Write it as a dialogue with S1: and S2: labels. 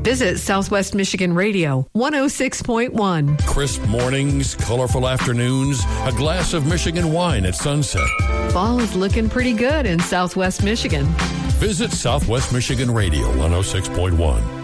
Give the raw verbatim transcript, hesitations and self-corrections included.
S1: Visit Southwest Michigan Radio, one oh six point one.
S2: Crisp mornings, colorful afternoons, a glass of Michigan wine at sunset.
S1: Fall is looking pretty good in Southwest Michigan.
S2: Visit Southwest Michigan Radio, one oh six point one.